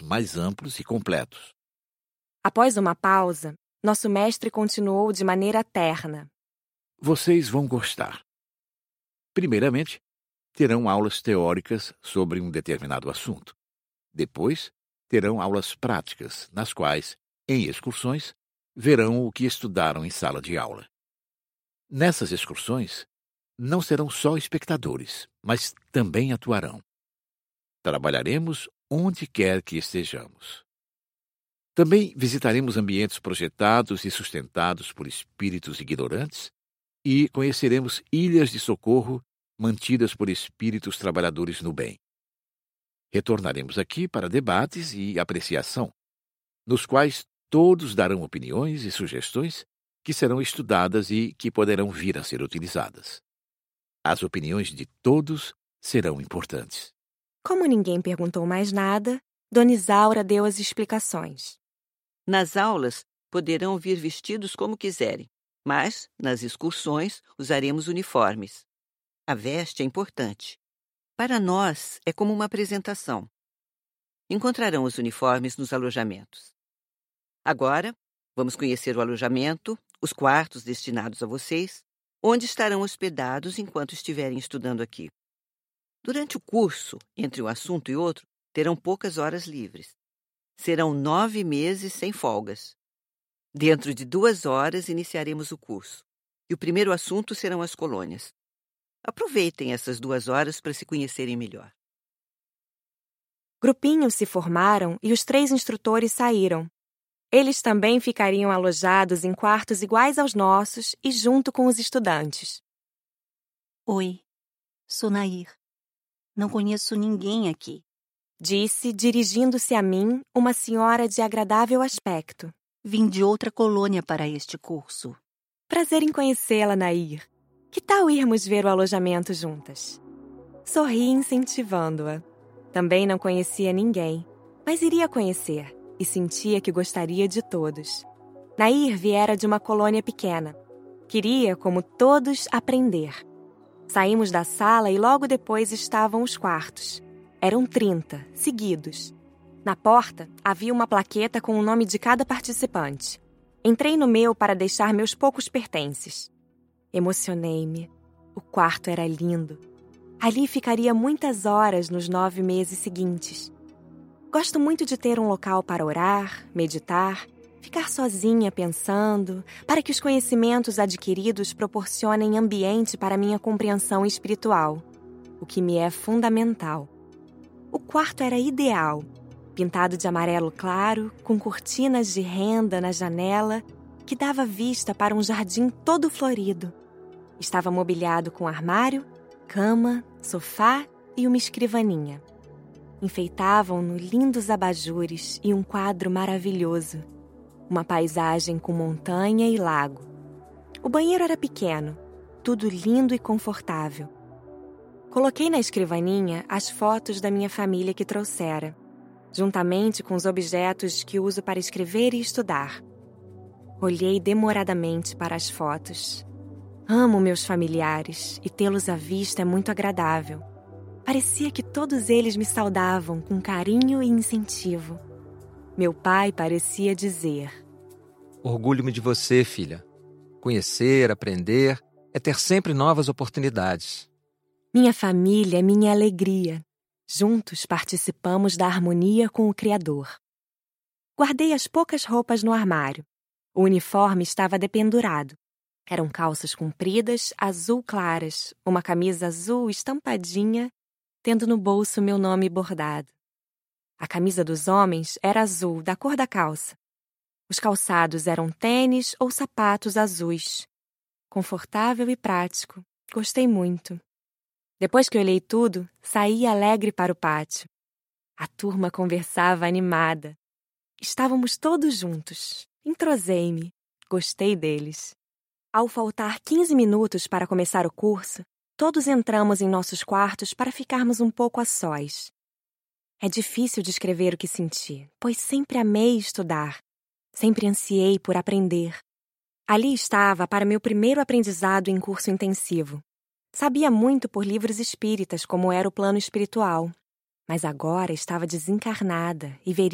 mais amplos e completos. Após uma pausa, nosso mestre continuou de maneira terna. Vocês vão gostar. Primeiramente, terão aulas teóricas sobre um determinado assunto. Depois, terão aulas práticas, nas quais, em excursões, verão o que estudaram em sala de aula. Nessas excursões, não serão só espectadores, mas também atuarão. Trabalharemos onde quer que estejamos. Também visitaremos ambientes projetados e sustentados por espíritos ignorantes e conheceremos ilhas de socorro mantidas por espíritos trabalhadores no bem. Retornaremos aqui para debates e apreciação, nos quais todos darão opiniões e sugestões que serão estudadas e que poderão vir a ser utilizadas. As opiniões de todos serão importantes. Como ninguém perguntou mais nada, Dona Isaura deu as explicações. Nas aulas, poderão vir vestidos como quiserem, mas, nas excursões, usaremos uniformes. A veste é importante. Para nós, é como uma apresentação. Encontrarão os uniformes nos alojamentos. Agora, vamos conhecer o alojamento, os quartos destinados a vocês, onde estarão hospedados enquanto estiverem estudando aqui. Durante o curso, entre um assunto e outro, terão poucas horas livres. Serão 9 meses sem folgas. Dentro de 2 horas iniciaremos o curso, e o primeiro assunto serão as colônias. Aproveitem essas 2 horas para se conhecerem melhor. Grupinhos se formaram e os 3 instrutores saíram. Eles também ficariam alojados em quartos iguais aos nossos e junto com os estudantes. Oi, sou Nair. Não conheço ninguém aqui. Disse, dirigindo-se a mim, uma senhora de agradável aspecto. Vim de outra colônia para este curso. Prazer em conhecê-la, Nair. Que tal irmos ver o alojamento juntas? Sorri incentivando-a. Também não conhecia ninguém, mas iria conhecer e sentia que gostaria de todos. Nair viera de uma colônia pequena. Queria, como todos, aprender. Saímos da sala e logo depois estavam os quartos. Eram 30, seguidos. Na porta, havia uma plaqueta com o nome de cada participante. Entrei no meu para deixar meus poucos pertences. Emocionei-me. O quarto era lindo. Ali ficaria muitas horas nos 9 meses seguintes. Gosto muito de ter um local para orar, meditar, ficar sozinha pensando, para que os conhecimentos adquiridos proporcionem ambiente para minha compreensão espiritual, o que me é fundamental. O quarto era ideal, pintado de amarelo claro, com cortinas de renda na janela, que dava vista para um jardim todo florido. Estava mobiliado com armário, cama, sofá e uma escrivaninha. Enfeitavam-no lindos abajures e um quadro maravilhoso. Uma paisagem com montanha e lago. O banheiro era pequeno, tudo lindo e confortável. Coloquei na escrivaninha as fotos da minha família que trouxera, juntamente com os objetos que uso para escrever e estudar. Olhei demoradamente para as fotos. Amo meus familiares e tê-los à vista é muito agradável. Parecia que todos eles me saudavam com carinho e incentivo. Meu pai parecia dizer: Orgulho-me de você, filha. Conhecer, aprender, é ter sempre novas oportunidades. Minha família é minha alegria. Juntos participamos da harmonia com o Criador. Guardei as poucas roupas no armário. O uniforme estava dependurado. Eram calças compridas, azul claras, uma camisa azul estampadinha, tendo no bolso meu nome bordado. A camisa dos homens era azul, da cor da calça. Os calçados eram tênis ou sapatos azuis. Confortável e prático. Gostei muito. Depois que olhei tudo, saí alegre para o pátio. A turma conversava animada. Estávamos todos juntos. Entrosei-me. Gostei deles. Ao faltar 15 minutos para começar o curso, todos entramos em nossos quartos para ficarmos um pouco a sós. É difícil descrever o que senti, pois sempre amei estudar. Sempre ansiei por aprender. Ali estava para meu primeiro aprendizado em curso intensivo. Sabia muito por livros espíritas como era o plano espiritual, mas agora estava desencarnada e veria